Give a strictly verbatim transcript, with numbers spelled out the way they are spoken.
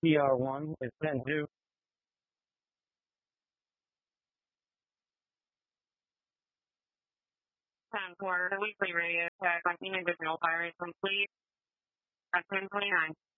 T R one is ten two. ten four, the weekly radio check on Enid Digital Fire is complete at ten twenty-nine.